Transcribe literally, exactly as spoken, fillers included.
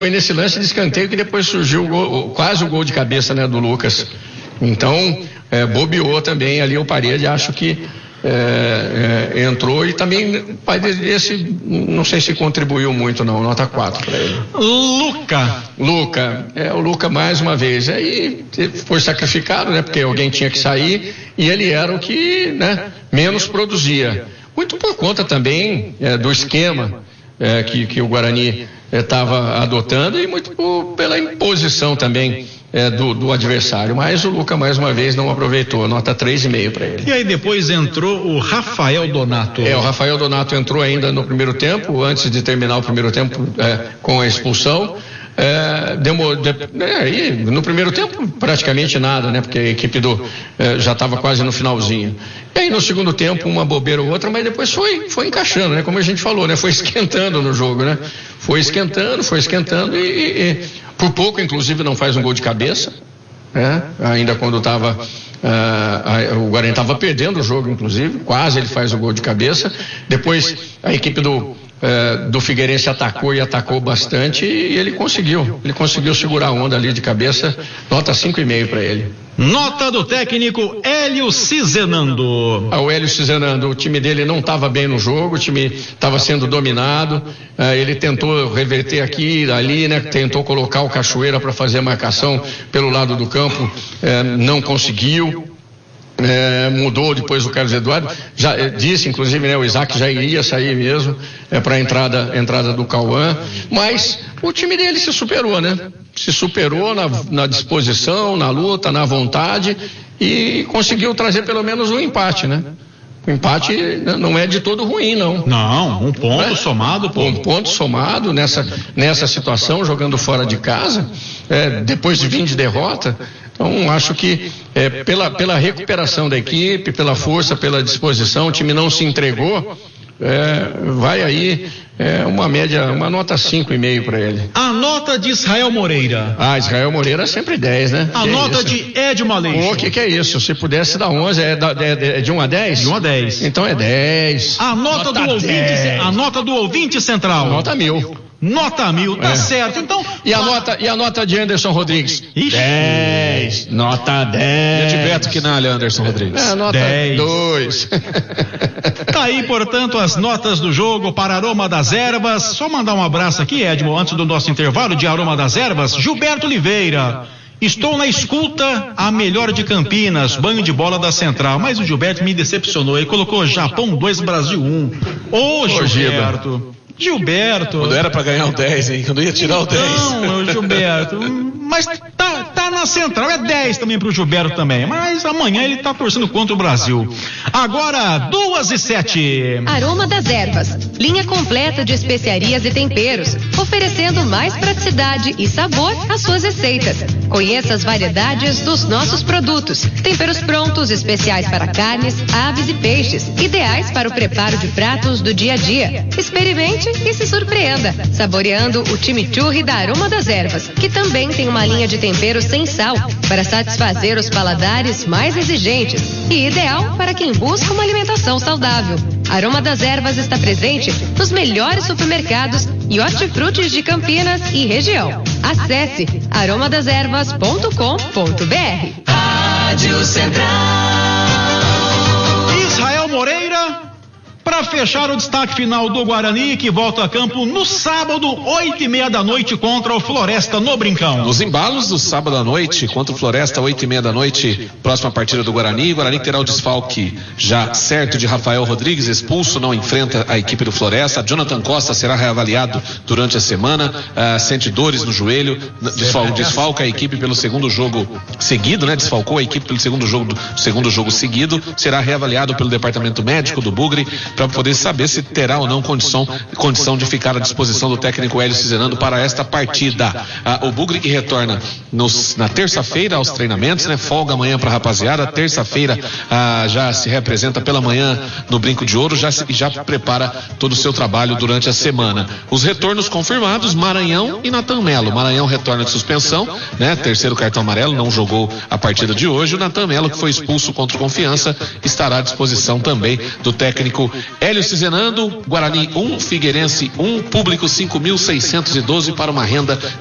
Foi nesse lance de escanteio que depois surgiu o gol, quase o gol de cabeça, né, do Lucas. Então, é, bobeou também ali o Parede, acho que é, é, entrou e também esse, não sei se contribuiu muito não, nota quatro para ele. Luca. Luca, é o Luca mais uma vez, aí foi sacrificado, né, porque alguém tinha que sair e ele era o que, né, menos produzia. Muito por conta também é, do esquema é, que, que o Guarani estava é, adotando e muito por, pela imposição também é, do, do adversário, mas o Luca mais uma vez não aproveitou, nota três e meio para ele. E aí depois entrou o Rafael Donato. É, o Rafael Donato entrou ainda no primeiro tempo, antes de terminar o primeiro tempo é, com a expulsão. É, demor, de, é, e no primeiro tempo praticamente nada, né? Porque a equipe do é, já estava quase no finalzinho. E aí no segundo tempo uma bobeira ou outra, mas depois foi, foi encaixando, né? Como a gente falou, né? Foi esquentando no jogo, né? Foi esquentando, foi esquentando e, e, e por pouco, inclusive, não faz um gol de cabeça, né? Ainda quando estava Uh, o Guarani estava perdendo o jogo, inclusive, quase ele faz o gol de cabeça. Depois a equipe do, uh, do Figueirense atacou e atacou bastante e ele conseguiu, ele conseguiu segurar a onda ali de cabeça, nota cinco e meio para ele. Nota do técnico Hélio Cizenando. Ah, o Hélio Cizenando, o time dele não estava bem no jogo, o time estava sendo dominado, uh, ele tentou reverter aqui e ali, né? Tentou colocar o Cachoeira para fazer a marcação pelo lado do campo, uh, não conseguiu. É, mudou depois o Carlos Eduardo, já é, disse inclusive, né, o Isaac já iria sair mesmo é, para a entrada, entrada do Cauã, mas o time dele se superou, né? Se superou na, na disposição, na luta, na vontade e conseguiu trazer pelo menos um empate, né? O empate não é de todo ruim, não. Não, um ponto é? somado, pô. Um ponto somado nessa, nessa situação, jogando fora de casa, é, depois de vir de derrota. Então, acho que é, pela, pela recuperação da equipe, pela força, pela disposição, o time não se entregou, é, vai aí é, uma média, uma nota cinco e meio para ele. A nota de Israel Moreira. Ah, Israel Moreira é sempre dez, né? A que nota é de Edmo Aleixo. O que que é isso? Se pudesse dar onze, é, da, é, é de um a dez? De um a dez. Então é dez. A nota, nota do ouvinte, a nota do ouvinte central. Nota mil. Nota mil, tá é. certo. Então. E a, a nota, e a nota de Anderson Rodrigues? dez. Nota dez. E a de Beto Quinalha, Anderson Rodrigues? É, nota dois. Tá aí, portanto, as notas do jogo para Aroma das Ervas. Só mandar um abraço aqui, Edmo, antes do nosso intervalo de Aroma das Ervas. Gilberto Oliveira. Estou na escuta, a melhor de Campinas, banho de bola da Central. Mas o Gilberto me decepcionou. Ele colocou Japão dois, Brasil um. Ô, Gilberto. Gilberto. Quando era pra ganhar o dez, hein? Quando ia tirar o dez. Não, Gilberto. Mas tá, tá na Central, é dez também pro Gilberto também. Mas amanhã ele tá torcendo contra o Brasil. Agora, duas e sete. Aroma das Ervas. Linha completa de especiarias e temperos. Oferecendo mais praticidade e sabor às suas receitas. Conheça as variedades dos nossos produtos. Temperos prontos, especiais para carnes, aves e peixes. Ideais para o preparo de pratos do dia a dia. Experimente e se surpreenda, saboreando o chimichurri da Aroma das Ervas, que também tem uma linha de temperos sem sal, para satisfazer os paladares mais exigentes e ideal para quem busca uma alimentação saudável. Aroma das Ervas está presente nos melhores supermercados e hortifrutis de Campinas e região. Acesse aroma das ervas ponto com ponto br. Rádio Central. Israel Moreira. Para fechar o destaque final do Guarani, que volta a campo no sábado, oito e meia da noite, contra o Floresta no Brincão. Nos embalos do sábado à noite, contra o Floresta, oito e meia da noite, próxima partida do Guarani. O Guarani terá o desfalque já certo de Rafael Rodrigues, expulso, não enfrenta a equipe do Floresta. Jonathan Costa será reavaliado durante a semana, uh, sente dores no joelho, desfal, desfalca a equipe pelo segundo jogo seguido, né? Desfalcou a equipe pelo segundo jogo, segundo jogo seguido, será reavaliado pelo departamento médico do Bugre, para poder saber se terá ou não condição, condição de ficar à disposição do técnico Hélio Cizenando para esta partida. Ah, o Bugre que retorna nos, na terça-feira aos treinamentos, né? Folga amanhã para a rapaziada, terça-feira ah, já se representa pela manhã no Brinco de Ouro, já, já prepara todo o seu trabalho durante a semana. Os retornos confirmados, Maranhão e Natan Melo. Maranhão retorna de suspensão, né? Terceiro cartão amarelo, não jogou a partida de hoje. O Natan Melo, que foi expulso contra o Confiança, estará à disposição também do técnico Hélio Cizenando, Guarani um, Figueirense um, público cinco mil seiscentos e doze para uma renda